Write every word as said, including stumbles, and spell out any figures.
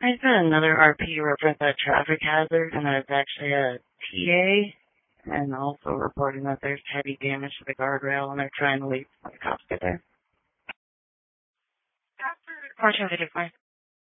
I just had another R P report a traffic hazard, and that it's actually a T A, and also reporting that there's heavy damage to the guardrail, and they're trying to leave when the cops get there. After, fortunately,